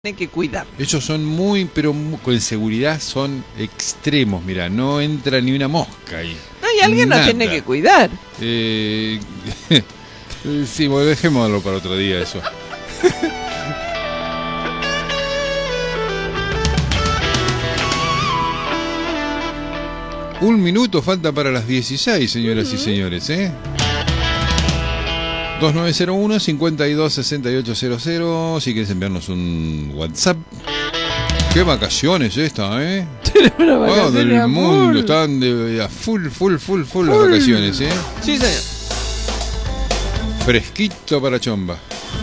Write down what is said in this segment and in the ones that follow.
tiene que cuidar. Ellos son con seguridad son extremos, mira, no entra ni una mosca ahí. No, y alguien nos tiene que cuidar. Sí, bueno, dejémoslo para otro día eso. Un minuto falta para las 16, señoras y señores, 2901-526800. Si quieres enviarnos un WhatsApp. Qué vacaciones esta, del mundo. Están a full las vacaciones, Sí, señor. Fresquito para chomba.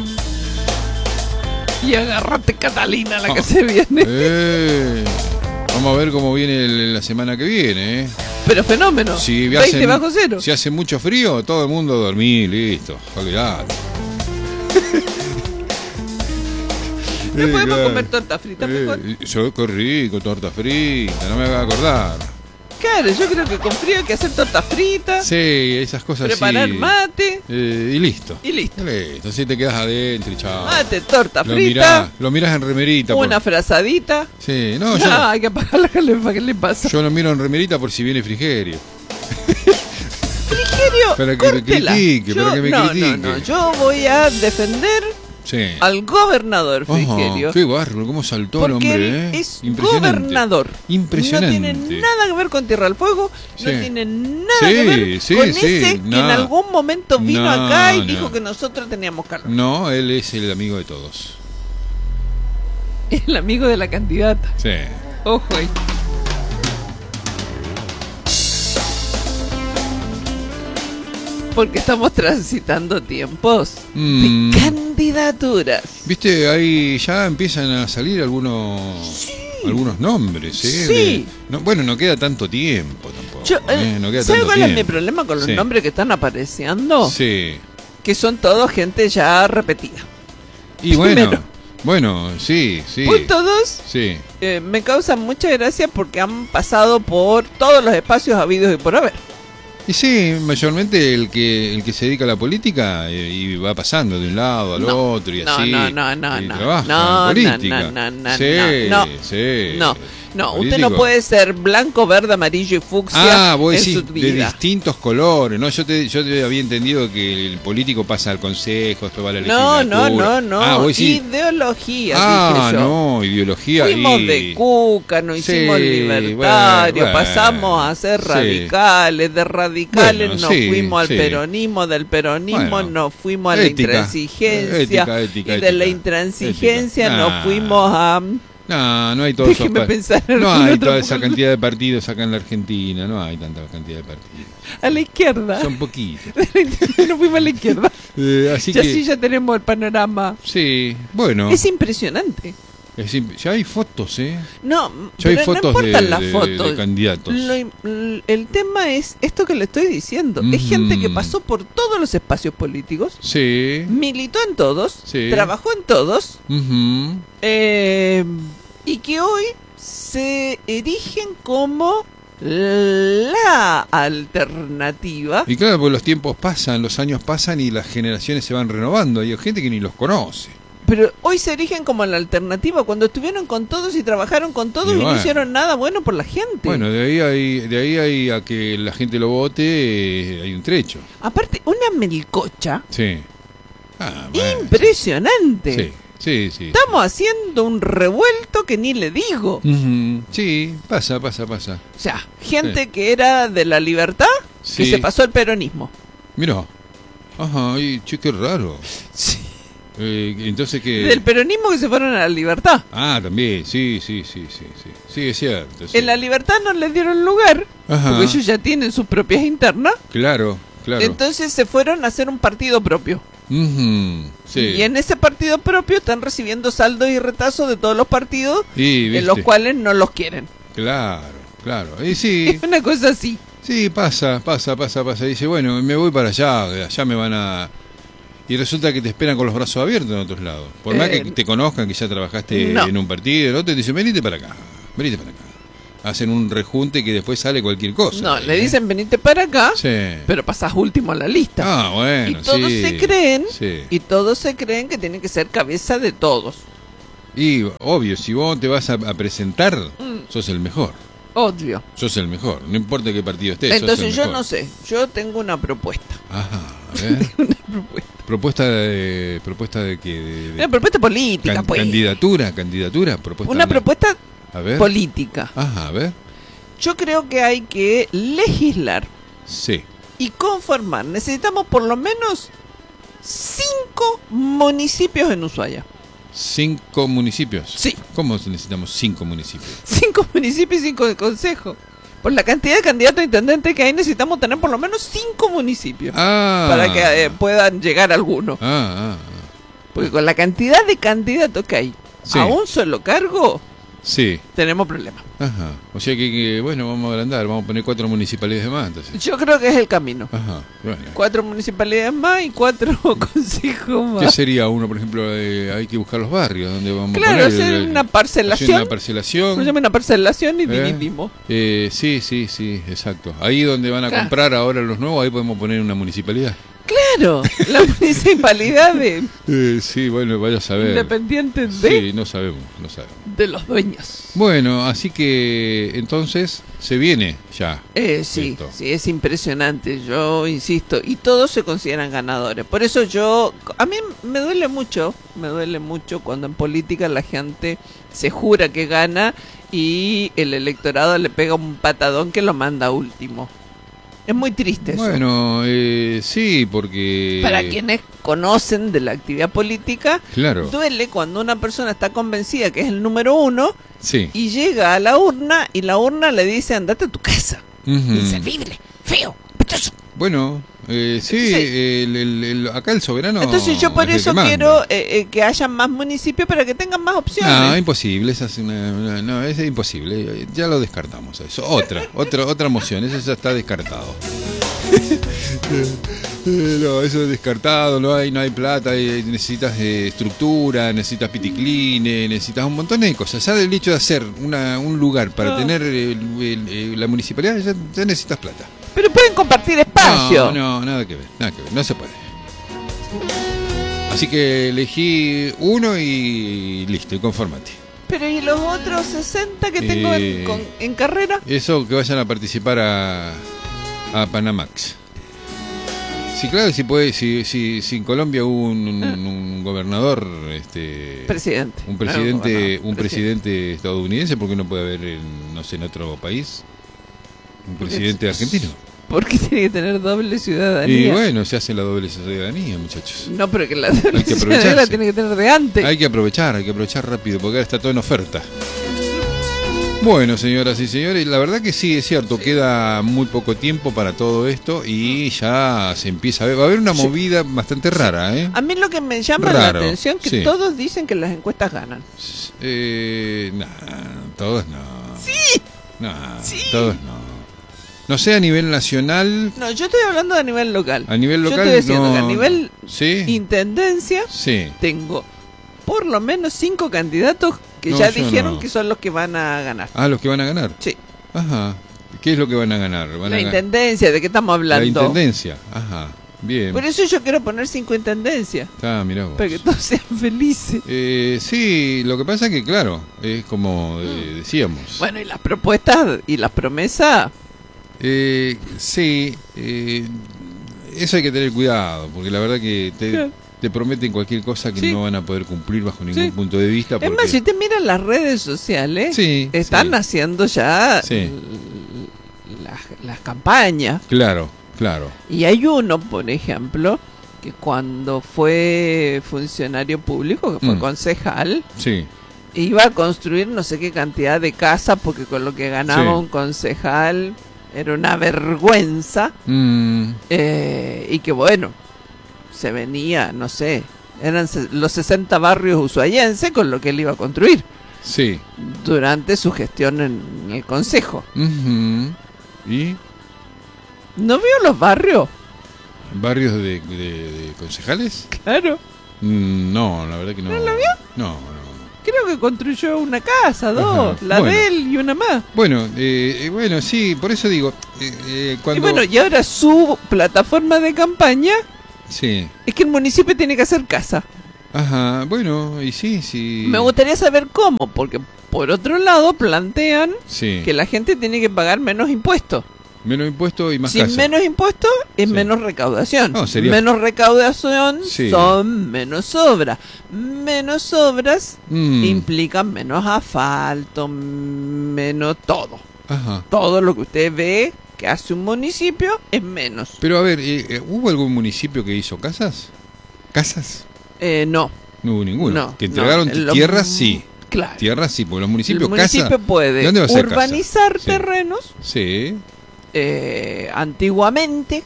Y agárrate, Catalina, la que se viene. Vamos a ver cómo viene la semana que viene, Pero fenómeno. Si 20 bajo cero. Si hace mucho frío, todo el mundo a dormir, listo. Olvidate. No podemos comer torta frita mejor. Qué rico, torta frita, no me hagas acordar. Claro, yo creo que con frío hay que hacer torta frita. Sí, esas cosas preparar mate. Y listo. Y listo. Así te quedas adentro y chao. Mate, torta frita. Lo miras en remerita. Una frazadita. Sí, no, hay que apagar la calefa, ¿qué le pasa? Yo lo miro en remerita por si viene Frigerio. Frigerio, para que me critique, No, yo voy a defender al gobernador Frigerio. Qué bárbaro, cómo saltó el hombre, él es gobernador. Impresionante. No tiene nada que ver con Tierra del Fuego, no tiene nada que ver con ese que en algún momento vino acá y dijo que nosotros teníamos calor. No, él es el amigo de todos. El amigo de la candidata. Sí. Ojo ahí. Porque estamos transitando tiempos de candidaturas. Viste, ahí ya empiezan a salir algunos nombres, Sí. Bueno, no queda tanto tiempo tampoco. ¿Sabes cuál es mi problema con los nombres que están apareciendo? Sí. Que son todo gente ya repetida. Y bueno, sí. Punto 2. Sí. Me causa mucha gracia porque han pasado por todos los espacios habidos y por haber. Y sí, mayormente el que se dedica a la política y va pasando de un lado al otro y así. Trabaja en política. No, usted no puede ser blanco, verde, amarillo y fucsia en su vida. De distintos colores, ¿no? Yo te había entendido que el político pasa al consejo, después va a la legislatura. No. Ideología, dije yo. No, ideología. Fuimos de cuca, nos hicimos libertarios, pasamos a ser radicales, de radicales nos fuimos al peronismo, del peronismo nos fuimos a la intransigencia, y de la intransigencia nos fuimos a... No hay todo eso. No hay toda esa cantidad de partidos acá en la Argentina. No hay tanta cantidad de partidos. A la izquierda. Son poquitos. No fuimos a la izquierda. Así ya tenemos el panorama. Sí, bueno. Es impresionante. Ya hay fotos, No, ya hay fotos no importan las fotos. De candidatos. El tema es esto que le estoy diciendo. Es gente que pasó por todos los espacios políticos. Sí. Militó en todos. Sí. Trabajó en todos. Y que hoy se erigen como la alternativa. Y claro, porque los tiempos pasan, los años pasan y las generaciones se van renovando. Hay gente que ni los conoce. Pero hoy se erigen como la alternativa cuando estuvieron con todos y trabajaron con todos y no hicieron nada bueno por la gente. Bueno, de ahí a que la gente lo vote hay un trecho. Aparte, una melcocha. Sí. Impresionante. Sí. Estamos haciendo un revuelto que ni le digo. Sí, pasa. O sea, gente que era de la libertad que se pasó al peronismo. Mirá. Ajá, qué raro. Sí. Entonces que del peronismo que se fueron a la libertad. También, sí, es cierto. En la libertad no les dieron lugar, porque ellos ya tienen sus propias internas. Claro. Entonces se fueron a hacer un partido propio. Sí. Y en ese partido propio están recibiendo saldos y retazos de todos los partidos en los cuales no los quieren. Claro. Y sí. Es una cosa así. Sí, pasa. Dice, bueno, me voy para allá me van a... Y resulta que te esperan con los brazos abiertos en otros lados. Por más que te conozcan, que ya trabajaste en un partido, el otro te dicen, venite para acá. Hacen un rejunte que después sale cualquier cosa. No, le dicen, venite para acá, pero pasás último a la lista. Bueno, y todos se creen que tienen que ser cabeza de todos. Y obvio, si vos te vas a presentar, sos el mejor. Obvio. Sos el mejor, no importa qué partido estés. Entonces yo no sé, yo tengo una propuesta. Ajá, a ver. Una propuesta. Propuesta de que... Una propuesta política, pues. Candidatura, propuesta. Una propuesta a ver. política. Ajá, a ver. Yo creo que hay que legislar. Sí. Y conformar. Necesitamos por lo menos 5 municipios en Ushuaia. 5 municipios. Sí. ¿Cómo necesitamos 5 municipios? 5 municipios y 5 de consejo. Por la cantidad de candidatos a intendente que hay, necesitamos tener por lo menos 5 municipios. Para que puedan llegar algunos. Porque con la cantidad de candidatos que hay a un solo cargo, tenemos problemas. Ajá. O sea que, bueno, vamos a agrandar, vamos a poner 4 municipalidades más. Entonces. Yo creo que es el camino. Ajá. Bueno. 4 municipalidades más y 4 consejos más. ¿Qué sería uno, por ejemplo? Hay que buscar los barrios donde vamos a poner. Hacer una parcelación. Una parcelación. Nos llama una parcelación y dividimos. Sí, exacto. Ahí donde van a comprar ahora los nuevos, ahí podemos poner una municipalidad. Claro, la municipalidad de... sí, bueno, vaya a saber. Independiente de... Sí, no sabemos. De los dueños. Bueno, así que entonces se viene ya. Sí, es impresionante, yo insisto, y todos se consideran ganadores. Por eso a mí me duele mucho cuando en política la gente se jura que gana y el electorado le pega un patadón que lo manda último. Es muy triste eso. Bueno, sí, porque... Para quienes conocen de la actividad política, duele cuando una persona está convencida que es el número 1 y llega a la urna y la urna le dice andate a tu casa. Inservible, feo, petoso. Bueno, acá el soberano... Entonces yo por eso quiero que haya más municipios para que tengan más opciones. No, imposible, es imposible, ya lo descartamos eso. Otra moción, eso ya está descartado. No, eso es descartado, no hay plata, necesitas estructura, necesitas piticline, necesitas un montón de cosas. Ya del hecho de hacer un lugar para tener la municipalidad, ya necesitas plata. Pero pueden compartir espacio. No, nada que ver, no se puede. Así que elegí uno y listo, y conformate. Pero ¿y los otros 60 que tengo en carrera? Eso, que vayan a participar a Panamax. Sí, claro, si en Colombia hubo un gobernador, presidente. Un presidente estadounidense, ¿por qué no puede haber en otro país un presidente argentino? Porque tiene que tener doble ciudadanía. Y bueno, se hace la doble ciudadanía, muchachos. No, pero que la doble ciudadanía la tiene que tener de antes. Hay que aprovechar rápido, porque ahora está todo en oferta. Bueno, señoras y señores, la verdad que sí, es cierto, queda muy poco tiempo para todo esto y ya se empieza a ver, va a haber una movida bastante rara, ¿eh? A mí lo que me llama la atención es que todos dicen que las encuestas ganan. Todos no. Sí. Todos no. No sé, a nivel nacional... No, yo estoy hablando a nivel local. A nivel local, yo estoy diciendo que a nivel intendencia tengo por lo menos 5 candidatos que ya dijeron que son los que van a ganar. Ah, los que van a ganar. Sí. Ajá. ¿Qué es lo que van a ganar? La intendencia, ¿de qué estamos hablando? La intendencia, ajá. Bien. Por eso yo quiero poner 5 intendencias. Mirá vos. Para que todos sean felices. Sí, lo que pasa es que, claro, es como decíamos. Bueno, y las propuestas y las promesas... eso hay que tener cuidado, porque la verdad que te prometen cualquier cosa que no van a poder cumplir bajo ningún punto de vista. Es más, si te miran las redes sociales, están haciendo ya las campañas. Claro. Y hay uno, por ejemplo, que cuando fue funcionario público, que fue concejal, iba a construir no sé qué cantidad de casas, porque con lo que ganaba un concejal era una vergüenza. Y que bueno, se venía, no sé, eran los 60 barrios ushuaienses con lo que él iba a construir durante su gestión en el consejo. ¿Y? ¿No vio los barrios? ¿Barrios de concejales? Claro. No, la verdad que no. ¿No lo vio? No. Creo que construyó una casa, 2, de él y una más. Bueno, sí, por eso digo, cuando... Y ahora su plataforma de campaña es que el municipio tiene que hacer casa. Ajá, bueno, y sí. Me gustaría saber cómo, porque por otro lado plantean sí. que la gente tiene que pagar menos impuestos. Menos impuestos y más Sin casa. menos impuestos es menos recaudación. No, sería... Menos recaudación son menos obras. Menos obras implican menos asfalto, menos todo. Ajá. Todo lo que usted ve que hace un municipio es menos. Pero a ver, ¿hubo algún municipio que hizo casas? ¿Casas? No. No hubo ninguno. No, que entregaron tierras, sí. Claro. Tierras, sí, porque los municipios... El municipio puede urbanizar casa? terrenos. Sí. Antiguamente,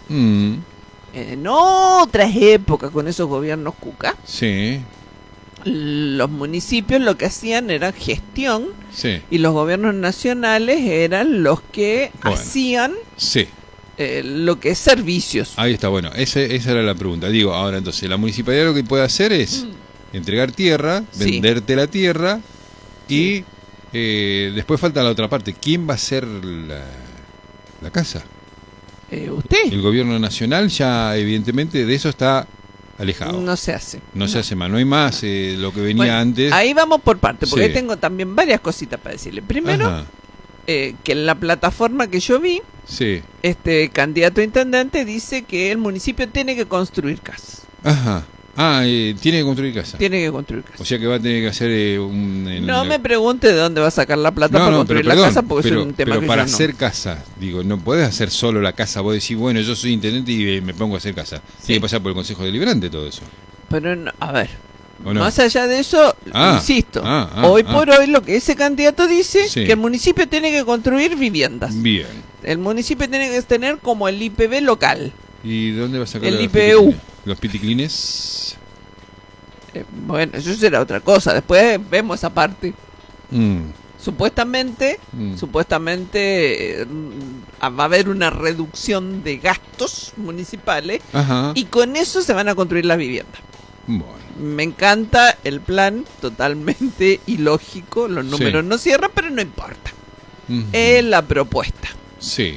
en otras épocas con esos gobiernos cuca, sí, los municipios lo que hacían era gestión, sí, y los gobiernos nacionales eran los que hacían sí. Lo que es servicios. Ahí está, bueno, esa era la pregunta. Digo, ahora entonces, la municipalidad lo que puede hacer es entregar tierra, venderte la tierra y después falta la otra parte. ¿Quién va a hacer la casa? ¿Usted? El gobierno nacional ya evidentemente de eso está alejado. No se hace. No se hace más, no hay más lo que venía antes. Ahí vamos por parte, porque ahí tengo también varias cositas para decirle. Primero, que en la plataforma que yo vi, este candidato a intendente dice que el municipio tiene que construir casas. Ajá. Tiene que construir casa. Tiene que construir casa. O sea que va a tener que hacer No me pregunte de dónde va a sacar la plata para construir la casa, porque es un tema pero que para yo hacer casa, digo, no podés hacer solo la casa. Vos decís, bueno, yo soy intendente y me pongo a hacer casa. Tiene que pasar por el Consejo Deliberante todo eso. Pero, a ver, no? Más allá de eso, insisto, hoy por hoy lo que ese candidato dice, que el municipio tiene que construir viviendas. Bien. El municipio tiene que tener como el IPB local. ¿Y dónde va a sacar el IPU? Los piticlines. Bueno, eso será otra cosa. Después vemos esa parte. Supuestamente va a haber una reducción de gastos municipales. Y con eso se van a construir las viviendas. Bueno. Me encanta el plan, totalmente ilógico. Los números no cierran, pero no importa. Es la propuesta. Sí.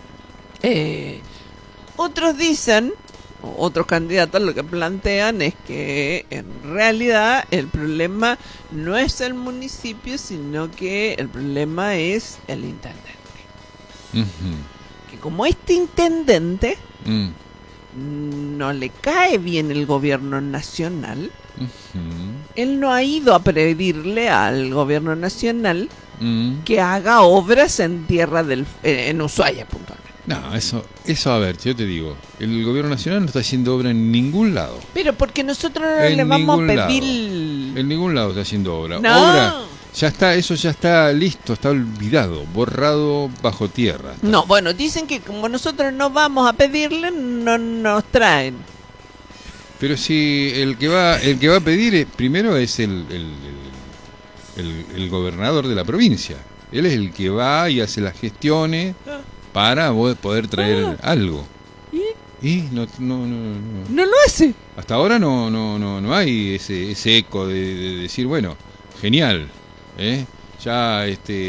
Otros dicen, otros candidatos lo que plantean es que en realidad el problema no es el municipio, sino que el problema es el intendente. Que como este intendente no le cae bien el gobierno nacional, él no ha ido a pedirle al gobierno nacional que haga obras en tierra en Ushuaia, puntualmente. No, eso a ver, yo te digo, el gobierno nacional no está haciendo obra en ningún lado. Pero porque nosotros no le vamos a pedir... En ningún lado está haciendo obra. No. Obra, ya está, eso ya está listo, está olvidado, borrado bajo tierra. Está. No, bueno, dicen que como nosotros no vamos a pedirle, no nos traen. Pero si el que va a pedir primero es el gobernador de la provincia. Él es el que va y hace las gestiones para poder traer algo. Y no lo hace. Hasta ahora no hay ese eco de decir, bueno, genial, ya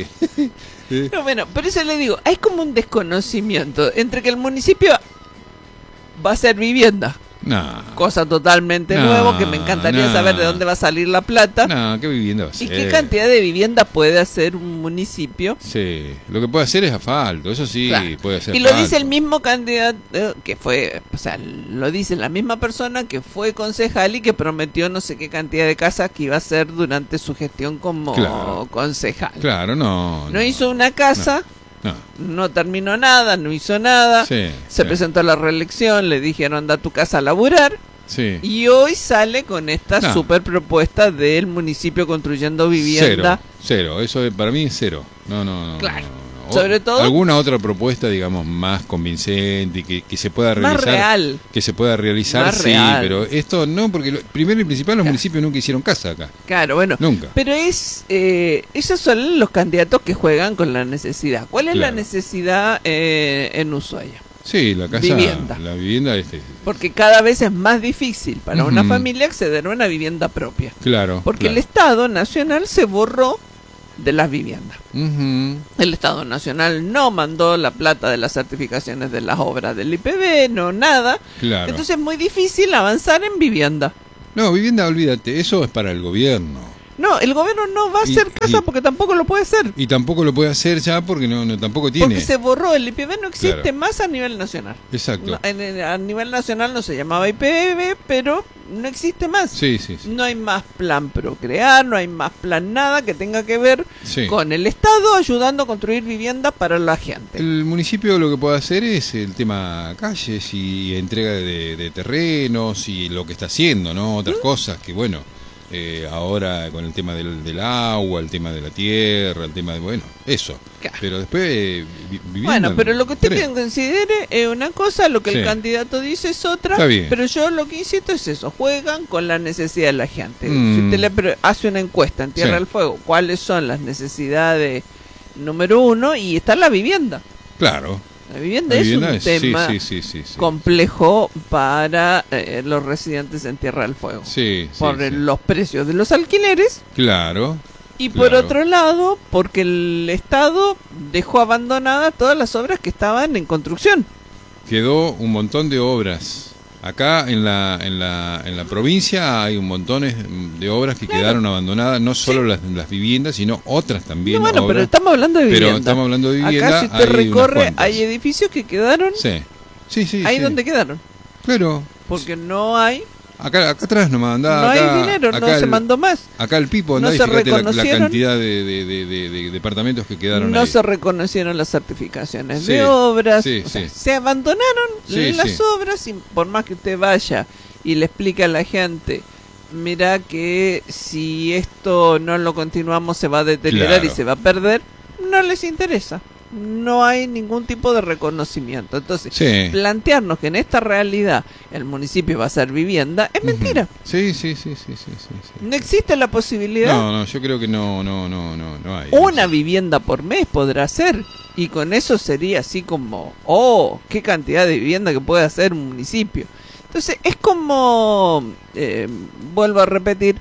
No, bueno, por eso le digo, hay como un desconocimiento entre que el municipio va a ser vivienda. No. Cosa totalmente nueva, que me encantaría saber de dónde va a salir la plata. No, ¿qué vivienda va a ser? ¿Y qué cantidad de vivienda puede hacer un municipio? Sí, lo que puede hacer es asfalto, eso sí, puede hacer. Y lo dice el mismo candidato que fue, o sea, lo dice la misma persona que fue concejal y que prometió no sé qué cantidad de casas que iba a hacer durante su gestión como concejal. Claro, no hizo una casa. No terminó nada, no hizo nada. Se presentó a la reelección, le dijeron anda a tu casa a laburar. Y hoy sale con esta super propuesta del municipio construyendo vivienda. Cero, eso para mí es cero. Claro. Sobre todo alguna otra propuesta, digamos, más convincente y que se pueda realizar, más real, que se pueda realizar, más real. Pero esto no, porque primero y principal los municipios nunca hicieron casa acá. Claro, bueno, nunca. Pero esos son los candidatos que juegan con la necesidad. ¿Cuál es la necesidad en Ushuaia? Sí, la casa, la vivienda porque cada vez es más difícil para una familia acceder a una vivienda propia. Claro. Porque el Estado Nacional se borró de las viviendas. El Estado Nacional no mandó la plata de las certificaciones de las obras del IPB, no nada. Entonces es muy difícil avanzar en vivienda. No, vivienda, olvídate, eso es para el gobierno. No, el gobierno no va a hacer casa porque tampoco lo puede hacer. Y tampoco lo puede hacer ya porque no tampoco tiene. Porque se borró, el IPB no existe más a nivel nacional. Exacto. A nivel nacional no se llamaba IPB, pero no existe más. Sí. No hay más plan Procrear, no hay más plan nada que tenga que ver con el Estado ayudando a construir viviendas para la gente. El municipio lo que puede hacer es el tema calles y entrega de terrenos y lo que está haciendo, ¿no? Otras cosas que, bueno... ahora con el tema del agua, el tema de la tierra, el tema de, bueno, eso. Claro. Pero después bueno, pero lo que usted considere es una cosa, lo que el candidato dice es otra. Pero yo lo que insisto es eso, juegan con la necesidad de la gente. Si usted le hace una encuesta en Tierra del Fuego, ¿cuáles son las necesidades número uno? Y está la vivienda. Claro. La vivienda es un tema complejo para los residentes en Tierra del Fuego. Por los precios de los alquileres. Claro. Y por otro lado, porque el Estado dejó abandonadas todas las obras que estaban en construcción. Quedó un montón de obras. Acá en la provincia hay un montón de obras que quedaron abandonadas, no solo las viviendas, sino otras también. No, bueno, pero estamos hablando de vivienda. Acá si usted recorre, hay edificios que quedaron. Sí. Ahí donde quedaron. Claro. Porque no hay. Acá atrás nomás andaba. No hay dinero, no se mandó más. Acá el Pipo andaba y fíjate la cantidad de departamentos que quedaron no ahí. Se reconocieron las certificaciones de obras. Se abandonaron las obras y por más que usted vaya y le explique a la gente, mira que si esto no lo continuamos se va a deteriorar y se va a perder, no les interesa. No hay ningún tipo de reconocimiento. Entonces, plantearnos que en esta realidad el municipio va a ser vivienda es mentira. Sí. No existe la posibilidad. No, yo creo que no hay. Una vivienda por mes podrá ser. Y con eso sería así como, qué cantidad de vivienda que puede hacer un municipio. Entonces, es como, vuelvo a repetir,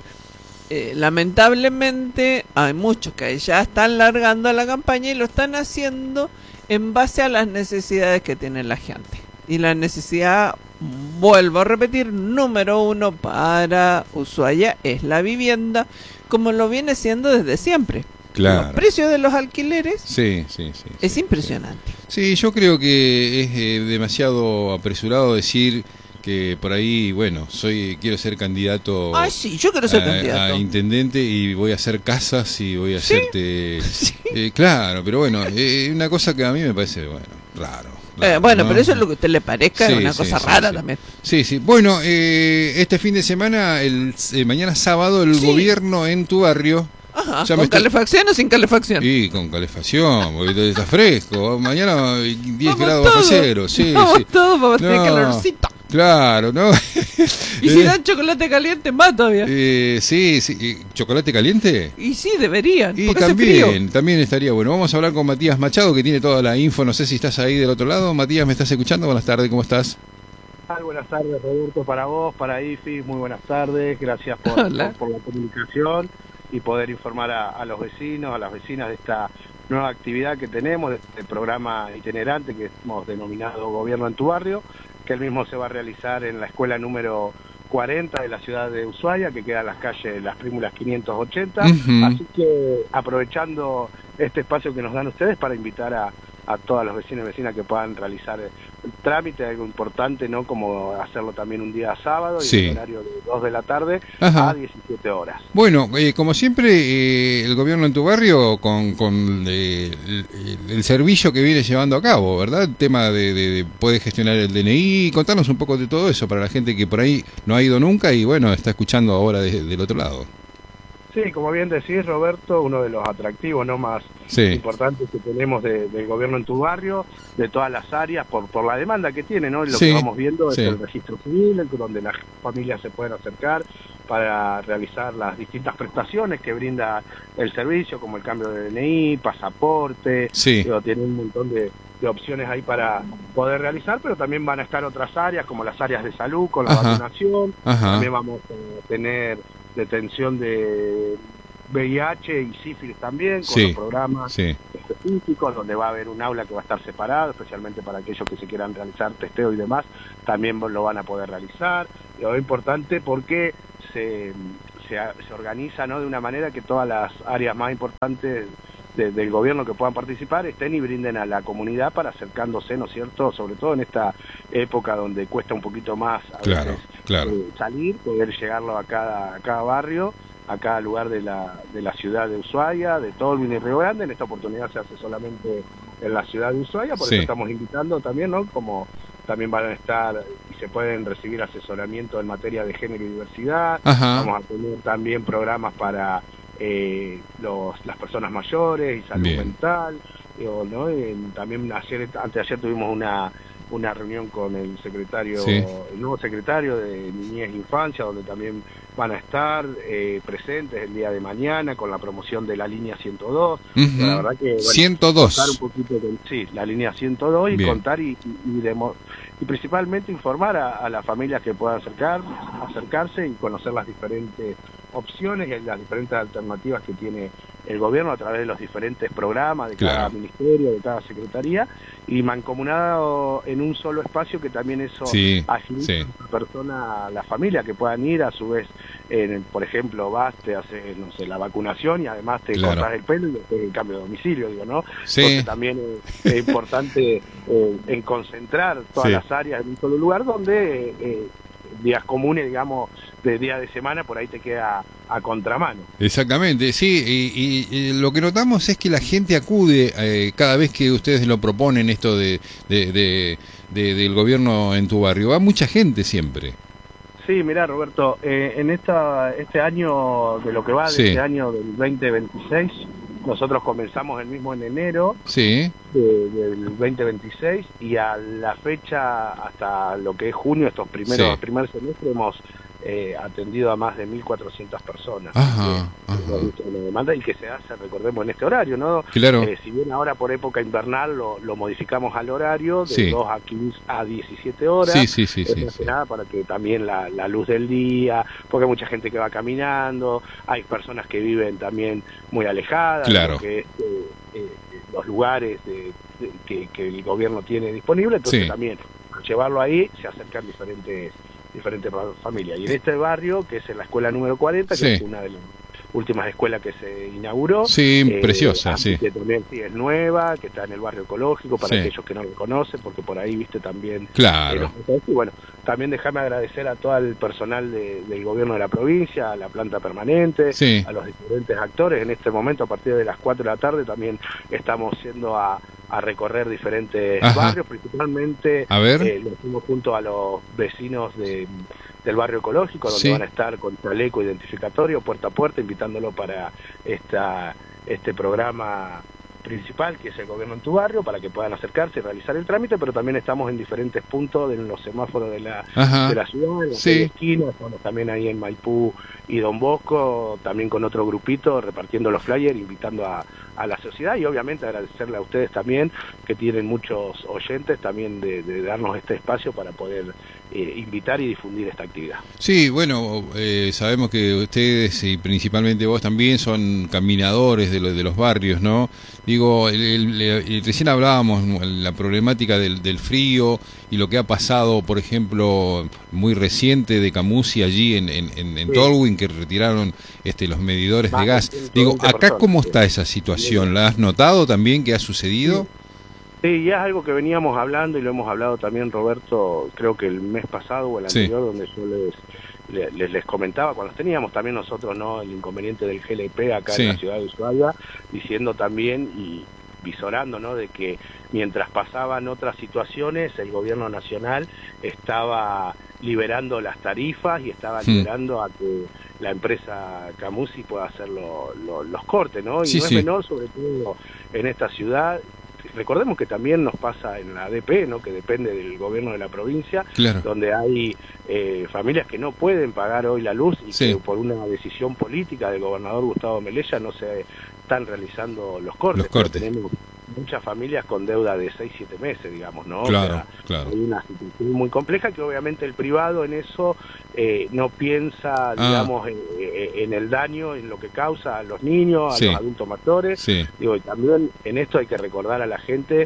lamentablemente hay muchos que ya están largando la campaña y lo están haciendo en base a las necesidades que tiene la gente. Y la necesidad, vuelvo a repetir, número uno para Ushuaia es la vivienda, como lo viene siendo desde siempre. Claro. Los precios de los alquileres es impresionante. Sí, yo creo que es demasiado apresurado decir que por ahí, bueno, quiero ser candidato yo quiero ser candidato a intendente y voy a hacer casas y voy a hacerte... claro, pero bueno, una cosa que a mí me parece, raro. Pero eso es lo que a usted le parezca, es una cosa rara también. Sí. Bueno, este fin de semana, mañana sábado, el gobierno en tu barrio... Ajá, ¿con calefacción o sin calefacción? Sí, con calefacción, porque está fresco. Mañana 10 grados bajo cero. Vamos todos para tener calorcito. Claro, ¿no? Y si dan chocolate caliente, más todavía. Sí. ¿Chocolate caliente? Y sí, deberían. Y también estaría bueno. Vamos a hablar con Matías Machado, que tiene toda la info. No sé si estás ahí del otro lado. Matías, ¿me estás escuchando? Buenas tardes, ¿cómo estás? Buenas tardes, Roberto, para vos, para Ifi. Muy buenas tardes. Gracias por la comunicación y poder informar a los vecinos, a las vecinas de esta nueva actividad que tenemos, de este programa itinerante que hemos denominado Gobierno en tu Barrio, que el mismo se va a realizar en la escuela número 40 de la ciudad de Ushuaia, que queda en las calles Las Prímulas 580. Así que aprovechando este espacio que nos dan ustedes para invitar a todos los vecinos y vecinas que puedan realizar el trámite, algo importante, ¿no? Como hacerlo también un día sábado y en horario de 2 de la tarde a 17 horas. Bueno, como siempre, el gobierno en tu barrio con el servicio que viene llevando a cabo, ¿verdad? El tema de poder gestionar el DNI, contarnos un poco de todo eso para la gente que por ahí no ha ido nunca y bueno, está escuchando ahora del otro lado. Sí, como bien decís, Roberto, uno de los atractivos no más importantes que tenemos del gobierno en tu barrio, de todas las áreas, por la demanda que tiene, ¿no? Lo que vamos viendo es el registro civil, donde las familias se pueden acercar para realizar las distintas prestaciones que brinda el servicio, como el cambio de DNI, pasaporte, tiene un montón de opciones ahí para poder realizar, pero también van a estar otras áreas, como las áreas de salud, con la vacunación, también vamos a tener detención de VIH y sífilis también, con los programas específicos, donde va a haber un aula que va a estar separado, especialmente para aquellos que se quieran realizar testeo y demás, también lo van a poder realizar. Lo importante porque se organiza, ¿no?, de una manera que todas las áreas más importantes del gobierno que puedan participar estén y brinden a la comunidad para acercándose, ¿no es cierto?, sobre todo en esta época donde cuesta un poquito más a veces salir, poder llegarlo a cada barrio, a cada lugar de la ciudad de Ushuaia, de Tolwyn y Río Grande. En esta oportunidad se hace solamente en la ciudad de Ushuaia, por eso estamos invitando también, ¿no?, como también van a estar y se pueden recibir asesoramiento en materia de género y diversidad. Vamos a tener también programas para las personas mayores y salud mental, ¿no? También anteayer tuvimos una reunión con el nuevo secretario de Niñez e Infancia, donde también van a estar presentes el día de mañana con la promoción de la línea 102. La verdad que, bueno, 102. Contar un poquito la línea 102 y contar y principalmente informar a las familias que puedan acercarse y conocer las diferentes opciones y las diferentes alternativas que tiene el gobierno a través de los diferentes programas de cada ministerio, de cada secretaría, y mancomunado en un solo espacio, que también eso agiliza a la familia que puedan ir, a su vez, por ejemplo, vas, te haces, no sé, la vacunación y además te cortas el pelo y después el cambio de domicilio, digo, ¿no? Entonces también es importante en concentrar todas las áreas en un solo lugar, donde días comunes, digamos, de día de semana, por ahí te queda a contramano. Exactamente, sí, y lo que notamos es que la gente acude cada vez que ustedes lo proponen, esto del gobierno en tu barrio. Va mucha gente siempre. Sí, mirá, Roberto, en este año, de lo que va de este año del 2026, nosotros comenzamos el mismo en enero del 2026, y a la fecha, hasta lo que es junio, estos primer semestre, hemos atendido a más de 1.400 personas. Una demanda, y que se hace, recordemos, en este horario, ¿no? Claro. Si bien ahora por época invernal lo modificamos al horario de 2 a 17 horas, nada para que también la luz del día, porque hay mucha gente que va caminando, hay personas que viven también muy alejadas, porque los lugares que el gobierno tiene disponible, entonces también al llevarlo ahí se acercan diferentes familias. Y en este barrio, que es en la escuela número 40, que es una de las últimas escuelas que se inauguró, preciosa, que también es nueva, que está en el barrio ecológico, para aquellos que no lo conocen, porque por ahí viste también. Y bueno, también déjame agradecer a todo el personal del gobierno de la provincia, a la planta permanente, a los diferentes actores. En este momento, a partir de las 4 de la tarde, también estamos yendo a recorrer diferentes barrios, principalmente lo hicimos junto a los vecinos del barrio ecológico, donde van a estar con chaleco identificatorio puerta a puerta, invitándolo para este programa principal, que es el gobierno en tu barrio, para que puedan acercarse y realizar el trámite. Pero también estamos en diferentes puntos en los semáforos de la ciudad, en las esquinas, estamos también ahí en Maipú y Don Bosco, también con otro grupito, repartiendo los flyers, invitando a la sociedad, y obviamente agradecerle a ustedes también, que tienen muchos oyentes, también de darnos este espacio para poder invitar y difundir esta actividad. Sí, bueno, sabemos que ustedes, y principalmente vos también, son caminadores de los barrios, ¿no? Digo, recién hablábamos la problemática del frío y lo que ha pasado, por ejemplo, muy reciente de Camusi allí en Tolwyn, que retiraron los medidores de gas. Digo, acá, ¿cómo está esa situación? ¿La has notado también que ha sucedido? Sí, y es algo que veníamos hablando, y lo hemos hablado también, Roberto, creo que el mes pasado o el anterior, donde yo les comentaba, cuando teníamos también nosotros, ¿no?, el inconveniente del GLP acá en la ciudad de Ushuaia, diciendo también y visorando, ¿no?, de que mientras pasaban otras situaciones, el gobierno nacional estaba liberando las tarifas y estaba liberando a que la empresa Camusi pueda hacer los cortes, ¿no? Y no es menor, sobre todo en esta ciudad. Recordemos que también nos pasa en la ADP, ¿no?, que depende del gobierno de la provincia, donde hay familias que no pueden pagar hoy la luz y que por una decisión política del gobernador Gustavo Melella no se están realizando los cortes. Tenemos muchas familias con deuda de 6-7 meses, digamos, ¿no? Hay una situación muy compleja, que obviamente el privado en eso no piensa, digamos, en el daño, en lo que causa a los niños, a los adultos mayores. Digo, y también en esto hay que recordar a la gente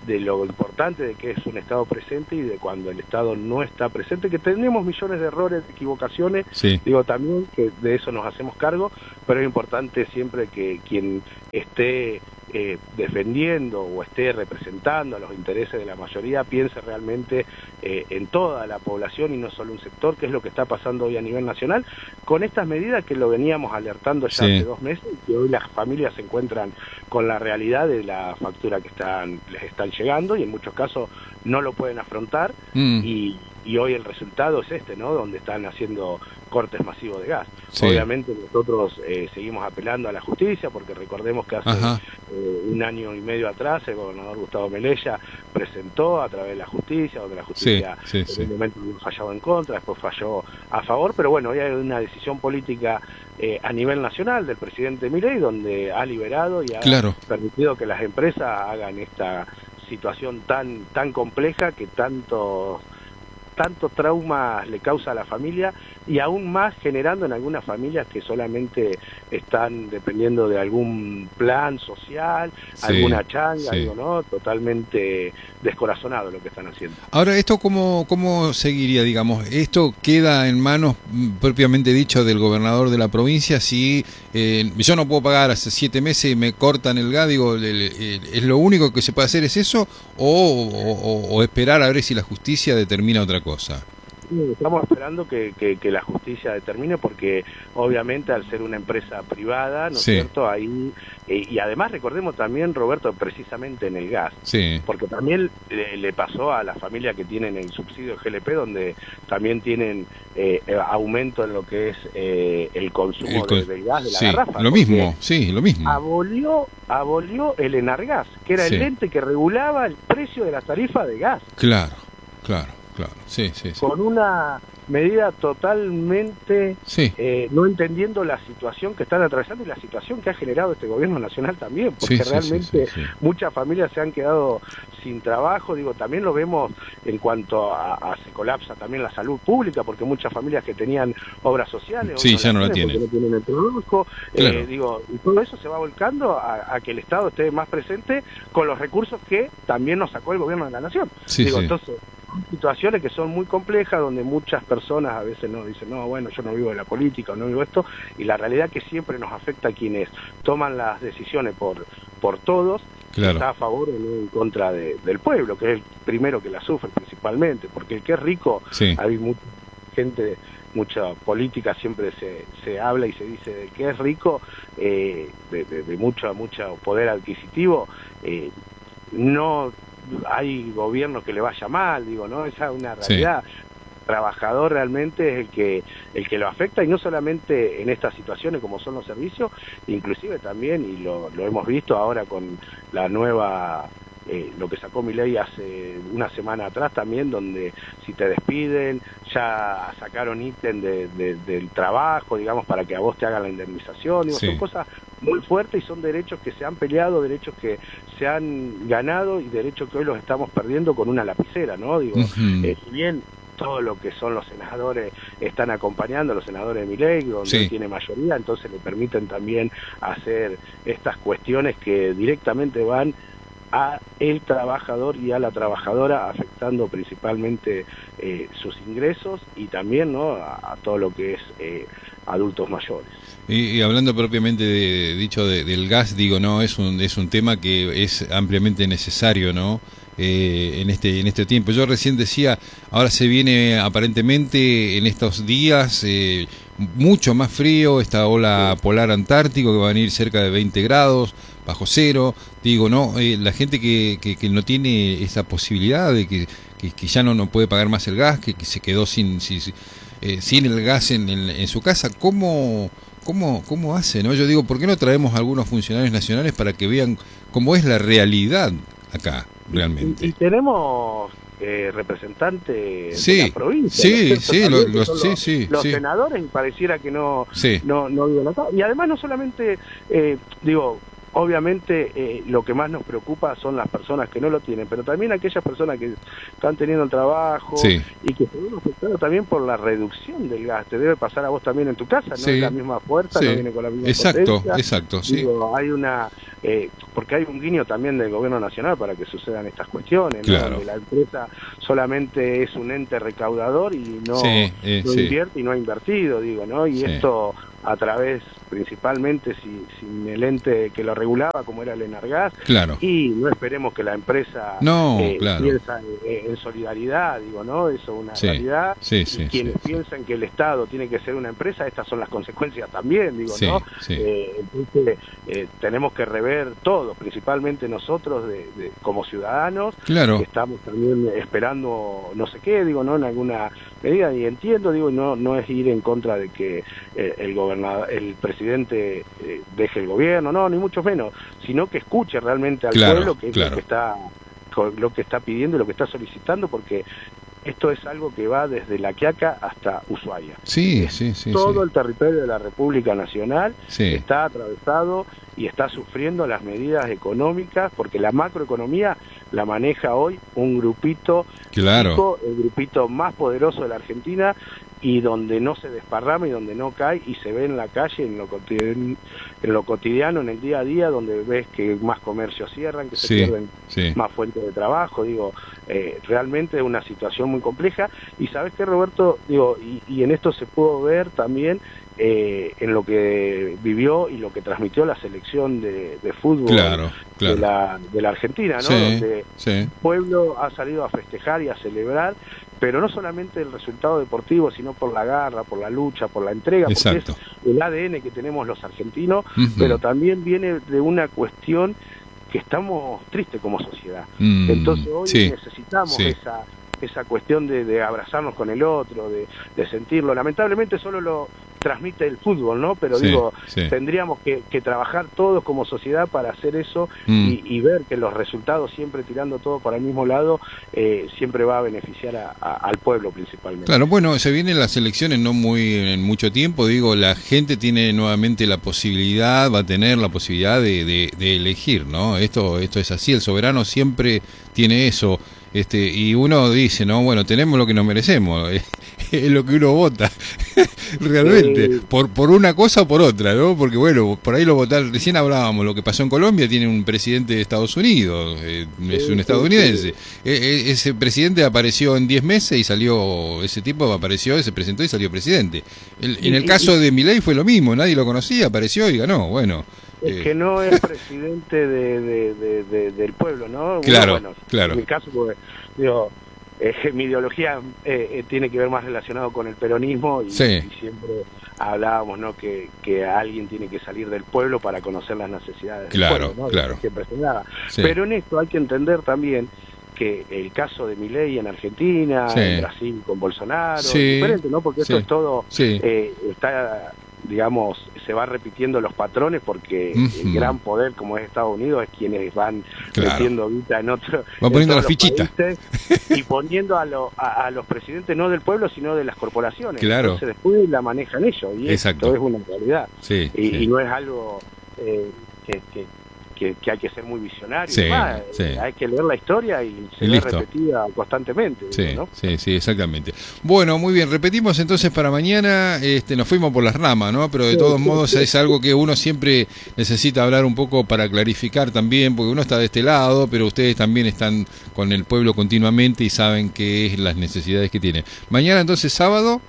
de lo importante de que es un Estado presente y de cuando el Estado no está presente, que tenemos millones de errores, de equivocaciones, digo también que de eso nos hacemos cargo, pero es importante siempre que quien esté defendiendo o esté representando a los intereses de la mayoría piense realmente en toda la población y no solo un sector, que es lo que está pasando hoy a nivel nacional, con estas medidas que lo veníamos alertando ya hace 2 meses y que hoy las familias se encuentran con la realidad de la factura que les están llegando y en muchos casos no lo pueden afrontar y hoy el resultado es este, ¿no? Donde están haciendo cortes masivos de gas. Obviamente nosotros seguimos apelando a la justicia porque recordemos que hace 1 año y medio atrás el gobernador Gustavo Melella presentó a través de la justicia, donde la justicia en un momento fallado en contra, después falló a favor, pero bueno, hoy hay una decisión política a nivel nacional del presidente Milei donde ha liberado y ha permitido que las empresas hagan esta situación tan compleja que tantos traumas le causa a la familia y aún más generando en algunas familias que solamente están dependiendo de algún plan social, alguna changa, digo, ¿no? Totalmente descorazonado lo que están haciendo. Ahora, ¿esto cómo seguiría, digamos? ¿Esto queda en manos propiamente dicho del gobernador de la provincia? Si yo no puedo pagar hace 7 meses y me cortan el gas, digo, ¿es lo único que se puede hacer es eso? ¿O esperar a ver si la justicia determina otra cosa? Estamos esperando que la justicia determine porque obviamente al ser una empresa privada, ¿no es cierto? Ahí y además recordemos también, Roberto, precisamente en el gas, porque también le pasó a las familias que tienen el subsidio GLP donde también tienen aumento en lo que es el consumo del gas de la garrafa. Lo mismo. Abolió el Enargas, que era el ente que regulaba el precio de la tarifa de gas. Claro. Con una medida totalmente no entendiendo la situación que están atravesando y la situación que ha generado este gobierno nacional también, porque realmente muchas familias se han quedado sin trabajo, digo, también lo vemos en cuanto a se colapsa también la salud pública, porque muchas familias que tenían obras sociales ya no la tienen. No tienen el trabajo, digo, y todo eso se va volcando a que el Estado esté más presente con los recursos que también nos sacó el gobierno de la nación. Entonces situaciones que son muy complejas donde muchas personas a veces nos dicen no, bueno, yo no vivo de la política o no vivo esto, y la realidad que siempre nos afecta a quienes toman las decisiones por todos, está a favor o no en contra del pueblo, que es el primero que la sufre principalmente, porque el que es rico, hay mucha gente, mucha política siempre se habla y se dice de que es rico, de mucho poder adquisitivo, no hay gobiernos que le vaya mal, digo, ¿no? Esa es una realidad. Trabajador realmente es el que lo afecta, y no solamente en estas situaciones como son los servicios, inclusive también, y lo hemos visto ahora con la nueva lo que sacó Milei hace una semana atrás también, donde si te despiden, ya sacaron ítem del trabajo, digamos, para que a vos te hagan la indemnización, digo, son cosas muy fuertes y son derechos que se han peleado, derechos que se han ganado y derechos que hoy los estamos perdiendo con una lapicera, ¿no? Digo, si bien todo lo que son los senadores están acompañando a los senadores de Milei, donde tiene mayoría, entonces le permiten también hacer estas cuestiones que directamente van a el trabajador y a la trabajadora, afectando principalmente sus ingresos y también, ¿no?, a todo lo que es adultos mayores. Y hablando propiamente dicho del gas, digo, no, es un tema que es ampliamente necesario, ¿no?, en este tiempo. Yo recién decía, ahora se viene aparentemente en estos días mucho más frío, esta ola polar antártico que va a venir cerca de 20 grados bajo cero. Digo, no, la gente que no tiene esa posibilidad de que ya no puede pagar más el gas, que se quedó sin el gas en su casa, ¿cómo hace, no? Yo digo, ¿por qué no traemos a algunos funcionarios nacionales para que vean cómo es la realidad acá realmente? Y tenemos representantes de la provincia, los senadores, y pareciera que no viven acá. Y además no solamente, digo, obviamente lo que más nos preocupa son las personas que no lo tienen, pero también aquellas personas que están teniendo el trabajo y que se ven afectadas también por la reducción del gas. Te debe pasar a vos también en tu casa, no es la misma fuerza, no viene con la misma potencia. Exacto, Digo, hay una porque hay un guiño también del gobierno nacional para que sucedan estas cuestiones, claro. ¿no? Donde la empresa solamente es un ente recaudador y no invierte y no ha invertido, digo, ¿no? Y esto a través, principalmente, sin el ente que lo regulaba, como era el Enargas, claro. Y no esperemos que la empresa piensa en solidaridad, digo, ¿no? Eso es una realidad, y quienes piensan que el Estado tiene que ser una empresa, estas son las consecuencias también, digo, ¿no? Entonces, tenemos que rever todo, principalmente nosotros como ciudadanos, claro. Que estamos también esperando no sé qué, digo, ¿no? En alguna medida, y entiendo, digo, no es ir en contra de que el presidente deje el gobierno, no, ni mucho menos, sino que escuche realmente al pueblo, que es lo que está pidiendo y lo que está solicitando, porque esto es algo que va desde La Quiaca hasta Ushuaia. Todo el territorio de la República Nacional está atravesado y está sufriendo las medidas económicas, porque la macroeconomía la maneja hoy un grupito, chico, el grupito más poderoso de la Argentina, y donde no se desparrama y donde no cae y se ve en la calle, en lo cotidiano, en el día a día, donde ves que más comercios cierran, que se pierden más fuentes de trabajo, digo, realmente es una situación muy compleja. Y sabes qué, Roberto, digo, y en esto se pudo ver también en lo que vivió y lo que transmitió la selección de fútbol de la Argentina, ¿no? Donde el pueblo ha salido a festejar y a celebrar, pero no solamente el resultado deportivo, sino por la garra, por la lucha, por la entrega, porque es el ADN que tenemos los argentinos, pero también viene de una cuestión que estamos tristes como sociedad. Entonces hoy necesitamos esa cuestión de abrazarnos con el otro, de sentirlo. Lamentablemente solo lo transmite el fútbol, ¿no? Pero tendríamos que trabajar todos como sociedad para hacer eso y ver que los resultados, siempre tirando todo para el mismo lado, siempre va a beneficiar al pueblo principalmente. Claro, bueno, se vienen las elecciones no en mucho tiempo, digo, la gente tiene nuevamente la posibilidad, va a tener la posibilidad de elegir, ¿no? Esto es así, el soberano siempre tiene eso. Y uno dice, no, bueno, tenemos lo que nos merecemos, es lo que uno vota, realmente, por una cosa o por otra, ¿no? Porque bueno, por ahí lo votar, recién hablábamos, lo que pasó en Colombia, tiene un presidente de Estados Unidos, es un estadounidense, ese presidente apareció en 10 meses y salió, ese tipo apareció, se presentó y salió presidente. En el caso de Milei fue lo mismo, nadie lo conocía, apareció y ganó, bueno. Es que no es presidente del pueblo, ¿no? Claro, bueno, claro. En mi caso, porque, digo, mi ideología tiene que ver más relacionado con el peronismo y siempre hablábamos, ¿no? Que alguien tiene que salir del pueblo para conocer las necesidades del pueblo, ¿no? Claro. Siempre se daba. Pero en esto hay que entender también que el caso de Milei en Argentina, en Brasil con Bolsonaro, es diferente, ¿no? Porque esto es todo, está, digamos, se va repitiendo los patrones, porque el gran poder como es Estados Unidos es quienes van metiendo guita en otro, van poniendo la fichita y poniendo a los presidentes no del pueblo sino de las corporaciones. Entonces después la manejan ellos y esto es una realidad y no es algo que hay que ser muy visionario, hay que leer la historia y se ve repetida constantemente, ¿no? Sí, exactamente. Bueno, muy bien, repetimos entonces para mañana, nos fuimos por las ramas, ¿no? Pero de todos modos es algo que uno siempre necesita hablar un poco para clarificar también, porque uno está de este lado, pero ustedes también están con el pueblo continuamente y saben qué es las necesidades que tienen. Mañana entonces sábado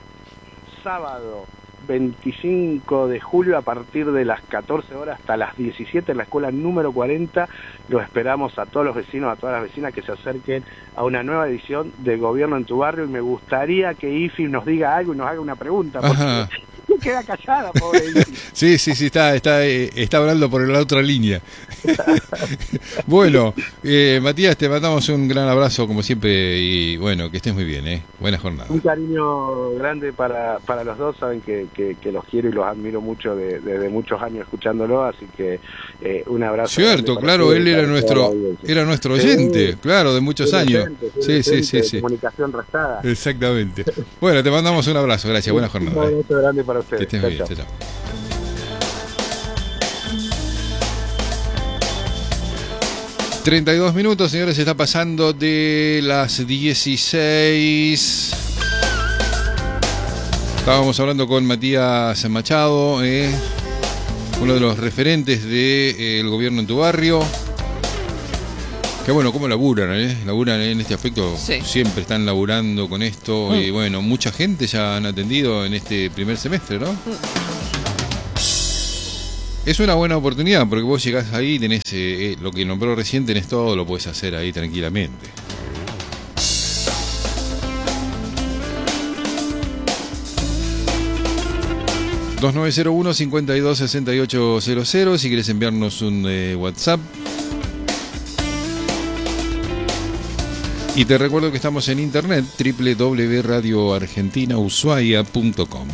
25 de julio a partir de las 14 horas hasta las 17 en la escuela número 40. Los esperamos a todos los vecinos, a todas las vecinas que se acerquen a una nueva edición de Gobierno en tu Barrio, y me gustaría que IFI nos diga algo y nos haga una pregunta, porque queda callada, pobre IFI. Sí, está hablando por la otra línea. Bueno, Matías, te mandamos un gran abrazo como siempre y bueno, que estés muy bien, buena jornada. Un cariño grande para los dos, saben que los quiero y los admiro mucho desde muchos años escuchándolo, así que un abrazo. Cierto, claro, él era nuestro oyente, claro, de muchos años. Sí. Comunicación restada. Exactamente. Bueno, te mandamos un abrazo, gracias, buena jornada. Un abrazo grande para ustedes. Que estés muy bien, chao. 32 minutos, señores, se está pasando de las 16. Estábamos hablando con Matías Machado, uno de los referentes del gobierno en tu barrio. Que bueno, cómo laburan, laburan en este aspecto, sí. Siempre están laburando con esto y bueno, mucha gente ya han atendido en este primer semestre, ¿no? Es una buena oportunidad porque vos llegás ahí y tenés lo que nombró recién, tenés todo, lo podés hacer ahí tranquilamente. ...2901-526800... si querés enviarnos un WhatsApp. Y te recuerdo que estamos en internet, www.radioargentinaushuaia.com.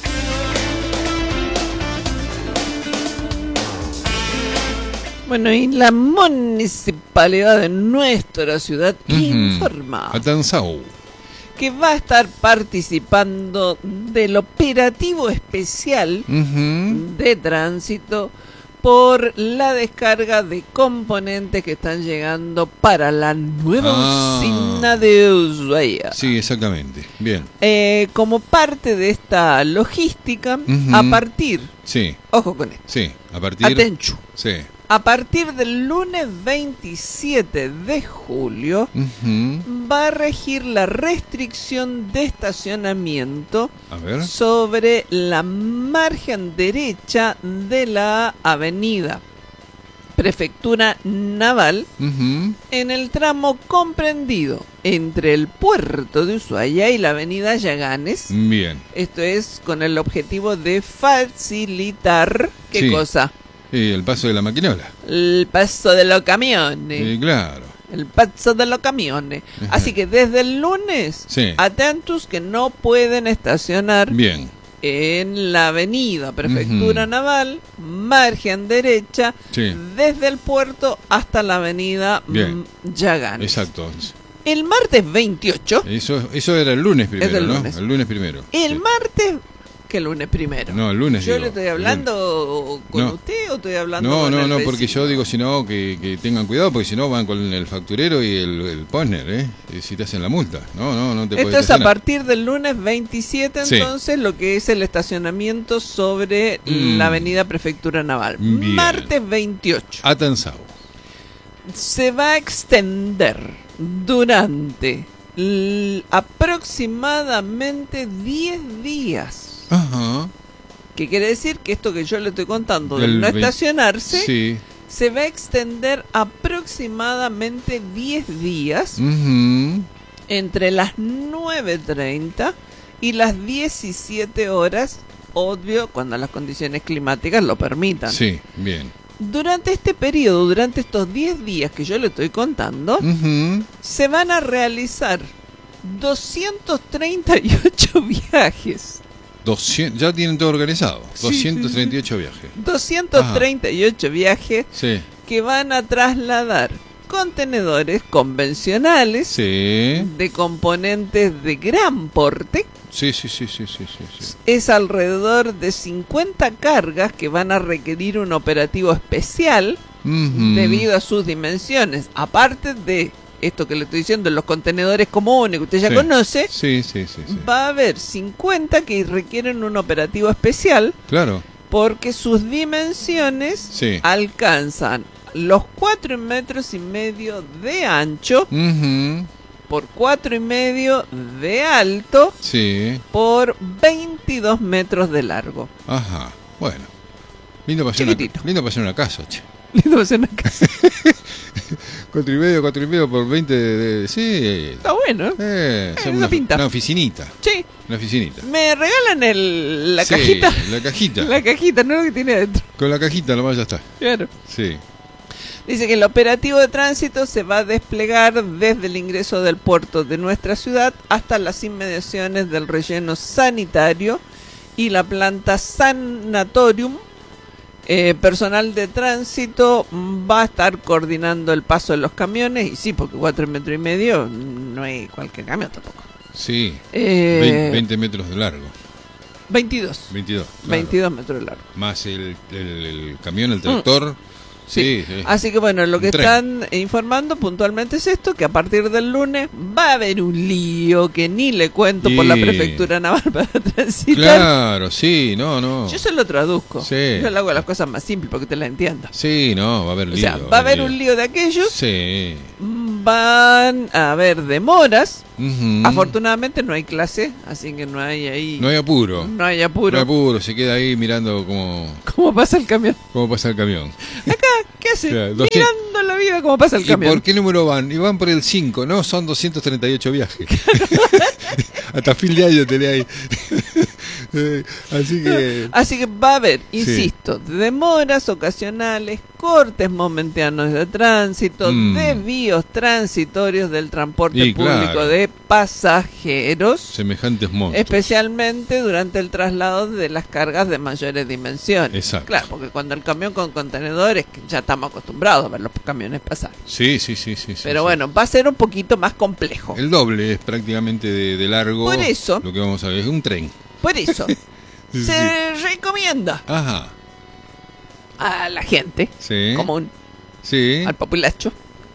Bueno, y la municipalidad de nuestra ciudad informa Atanzao que va a estar participando del operativo especial de tránsito por la descarga de componentes que están llegando para la nueva usina de Ushuaia. Sí, exactamente. Bien. Como parte de esta logística, a partir... Sí. Ojo con esto. Sí, a partir... Atenchu. Sí. A partir del lunes 27 de julio va a regir la restricción de estacionamiento sobre la margen derecha de la avenida Prefectura Naval en el tramo comprendido entre el puerto de Ushuaia y la avenida Yaganes. Bien. Esto es con el objetivo de facilitar, ¿qué cosa? Sí, el paso de la maquinola. El paso de los camiones. Sí, claro. El paso de los camiones. Así que desde el lunes, atentos que no pueden estacionar en la avenida Prefectura Naval, margen derecha, desde el puerto hasta la avenida Yaganes. Exacto. El martes 28. Eso era el lunes primero, ¿no? El lunes primero. El martes... ¿Qué lunes primero? No, el lunes. ¿Yo le estoy hablando con usted o estoy hablando con el vecino? Porque yo digo, si no, que tengan cuidado, porque si no van con el facturero y el partner, si te hacen la multa. No te puedes Esto es a partir del lunes 27, entonces, lo que es el estacionamiento sobre la avenida Prefectura Naval. Bien. Martes 28. Atanzao. Se va a extender durante aproximadamente 10 días. ¿Qué quiere decir? Que esto que yo le estoy contando de no estacionarse se va a extender aproximadamente 10 días entre las 9:30 y las 17 horas, obvio, cuando las condiciones climáticas lo permitan. Sí, bien. Durante este periodo, durante estos 10 días que yo le estoy contando, se van a realizar 238 viajes. Ya tienen todo organizado. 238 viajes. 238 viajes que van a trasladar contenedores convencionales de componentes de gran porte. Sí. Es alrededor de 50 cargas que van a requerir un operativo especial debido a sus dimensiones. Aparte de esto que le estoy diciendo, los contenedores comunes que usted ya conoce, va a haber 50 que requieren un operativo especial. Claro. Porque sus dimensiones alcanzan los 4,5 metros de ancho por 4,5 de alto por 22 metros de largo. Ajá, bueno. Lindo para hacer una casa, che. Lindo para hacer una casa. 4,5 por 20 está bueno. Una pinta. Una oficinita. Sí. Una oficinita. Me regalan la cajita. La cajita. La cajita, no lo que tiene adentro. Con la cajita nomás ya está. Claro. Sí. Dice que el operativo de tránsito se va a desplegar desde el ingreso del puerto de nuestra ciudad hasta las inmediaciones del relleno sanitario y la planta sanatorium. Personal de tránsito va a estar coordinando el paso de los camiones. Y sí, porque 4,5 metros no es cualquier camión tampoco. Sí, 20 metros de largo. 22. 22 metros de largo. Más el camión, el tractor, Sí. Así que bueno, lo que están informando puntualmente es esto, que a partir del lunes va a haber un lío que ni le cuento por la prefectura naval para transitar. Claro, sí, no. Yo se lo traduzco. Sí. Yo le hago las cosas más simples porque te las entiendas. Sí, no, va a haber lío. O sea, va a haber un lío de aquellos. Sí. Van a haber demoras. Afortunadamente no hay clase, así que no hay ahí... No hay apuro. No hay apuro, se queda ahí mirando cómo pasa el camión. Acá, ¿qué hace? Mirando la vida cómo pasa el camión. ¿Y por qué número van? Y van por el 5, ¿no? Son 238 viajes. Hasta fin de año tenés ahí. Así que va a haber, insisto, demoras ocasionales, cortes momentáneos de tránsito, desvíos transitorios del transporte público de pasajeros, semejantes monstruos, especialmente durante el traslado de las cargas de mayores dimensiones. Exacto. Claro, porque cuando el camión con contenedores, que ya estamos acostumbrados a ver los camiones pasar. Sí. Pero bueno, va a ser un poquito más complejo. El doble es prácticamente de largo. Por eso, lo que vamos a ver es un tren. Por eso, se recomienda a la gente común, al populacho,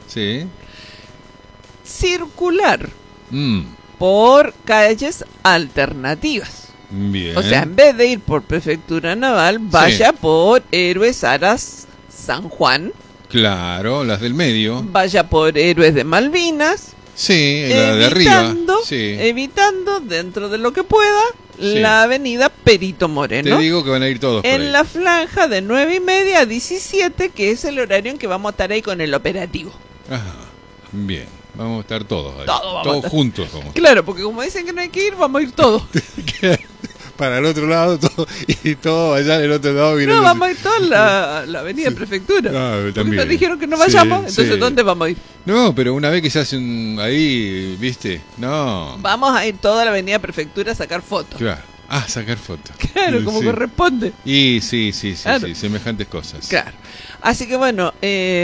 circular por calles alternativas. Bien. O sea, en vez de ir por Prefectura Naval, vaya por Héroes Aras San Juan. Claro, las del medio. Vaya por Héroes de Malvinas. Sí, la de arriba. Evitando, dentro de lo que pueda, la avenida Perito Moreno. Te digo que van a ir todos por ahí. En la franja de 9:30 a 17, que es el horario en que vamos a estar ahí con el operativo. Ajá, bien. Vamos a estar todos ahí. Todos juntos. Claro, porque como dicen que no hay que ir, vamos a ir todos. Para el otro lado y todo allá del otro lado. No, vamos a ir todos a la avenida Prefectura. Porque nos dijeron que no vayamos, entonces ¿dónde vamos a ir? No, pero una vez que se hacen ahí, ¿viste? No. Vamos a ir toda la avenida Prefectura a sacar fotos. Claro. Sacar fotos. Claro, como corresponde. Y sí, semejantes cosas. Claro. Así que bueno,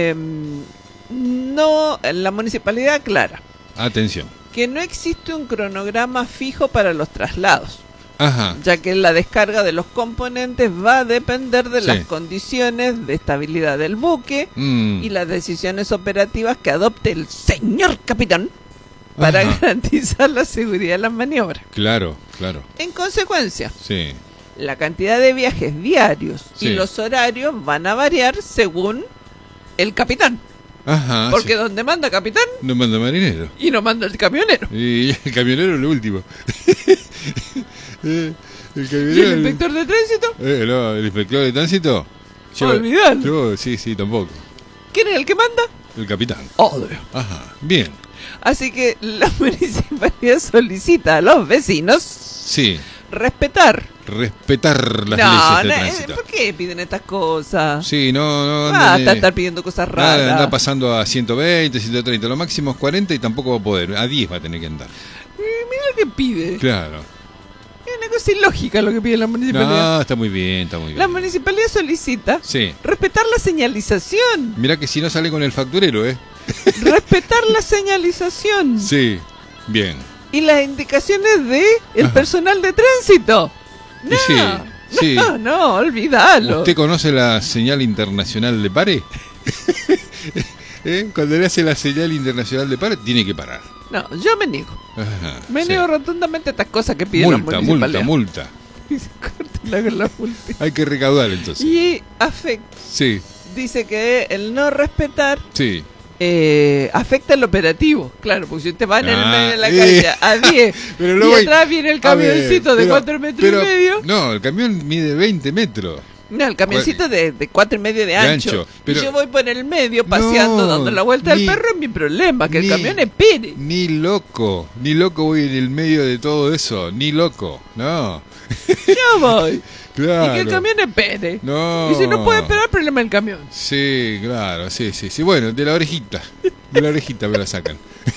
la municipalidad aclara. Atención. Que no existe un cronograma fijo para los traslados. Ajá. Ya que la descarga de los componentes va a depender de las condiciones de estabilidad del buque y las decisiones operativas que adopte el señor capitán para garantizar la seguridad de las maniobras. Claro. En consecuencia, la cantidad de viajes diarios y los horarios van a variar según el capitán. Porque donde manda capitán, no manda marinero. Y no manda el camionero. Y el camionero es lo último. ¿Y el inspector de tránsito? No, el inspector de tránsito. Olvidalo. Sí, tampoco. ¿Quién es el que manda? El capitán. Bien. Así que la municipalidad solicita a los vecinos respetar las leyes de tránsito. ¿Por qué piden estas cosas? Sí, no estar pidiendo cosas raras. Anda pasando a 120, 130, lo máximo es 40 y tampoco va a poder. A 10 va a tener que andar. Mira lo que pide. Claro. Es una cosa ilógica lo que pide la municipalidad. No, está muy bien. La municipalidad solicita respetar la señalización. Mirá que si no sale con el facturero, Respetar la señalización. Sí, bien. Y las indicaciones de el personal de tránsito. No, olvídalo. ¿Usted conoce la señal internacional de pare? Cuando le hace la señal internacional de pare, tiene que parar. No, yo me niego. Me niego rotundamente a estas cosas que piden la municipalidad. Multa. Hay que recaudar entonces. Y dice que el no respetar afecta el operativo. Claro, porque si usted va en el medio de la calle a 10 y atrás viene el camioncito de 4 metros y medio. No, el camión mide 20 metros. No, el camioncito de 4,5 de ancho. Pero, y yo voy por el medio paseando, dando la vuelta al perro, es mi problema, que el camión espere. Ni loco voy en el medio de todo eso, ni loco, no. Yo voy. Claro. Y que el camión espere. No. Y si no puede esperar, problema del camión. Sí, claro, sí. Bueno, de la orejita me la sacan.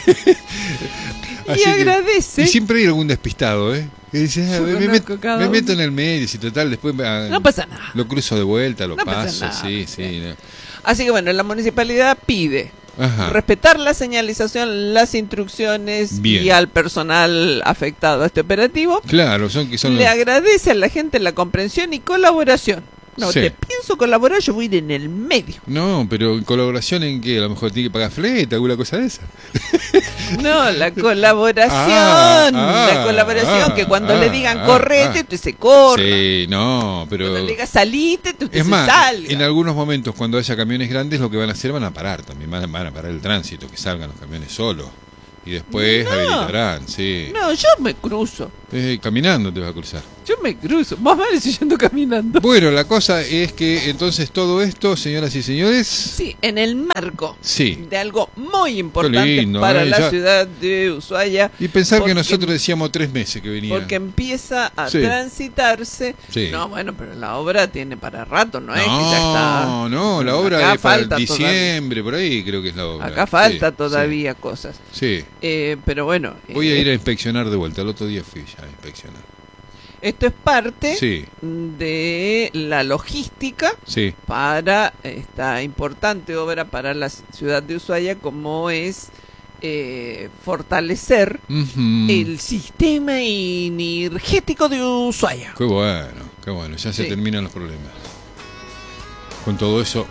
Y agradece. Y siempre hay algún despistado, que dice, me meto en el medio, si total, después no pasa nada. Lo cruzo de vuelta, lo paso, no. No. Así que bueno, la municipalidad pide respetar la señalización, las instrucciones y al personal afectado a este operativo. Claro, le agradece a la gente la comprensión y colaboración No, te pienso colaborar, yo voy a ir en el medio. No, pero ¿colaboración en qué? A lo mejor tiene que pagar fleta, alguna cosa de esa. No, la colaboración. La colaboración, que cuando le digan correte, usted se corre. Sí, no, pero... Cuando le digan salite, usted es se más, salga. En algunos momentos, cuando haya camiones grandes, lo que van a hacer, van a parar también. Van a parar el tránsito, que salgan los camiones solos. Y después habilitarán, sí. No, yo me cruzo. Caminando te vas a cruzar. Yo me cruzo. Más vale si yo ando caminando. Bueno, la cosa es que entonces todo esto, señoras y señores... Sí, en el marco sí. de algo muy importante para la ciudad de Ushuaia. Y pensar que nosotros decíamos 3 meses que venía. Porque empieza a transitarse. Sí. No, bueno, pero la obra tiene para rato, ¿no es? Que ya está. No, la obra es para diciembre, por ahí creo que es la obra. Acá falta todavía cosas. Sí. Pero bueno. Voy a ir a inspeccionar de vuelta. El otro día fui ya a inspeccionar. Esto es parte de la logística para esta importante obra para la ciudad de Ushuaia, como es fortalecer el sistema energético de Ushuaia. Qué bueno, ya se terminan los problemas. Con todo eso,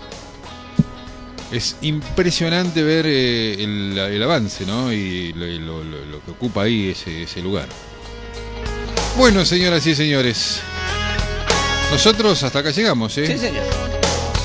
es impresionante ver el avance, ¿no? Y lo que ocupa ahí ese lugar. Bueno, señoras y señores, nosotros hasta acá llegamos, ¿eh? Sí, señor.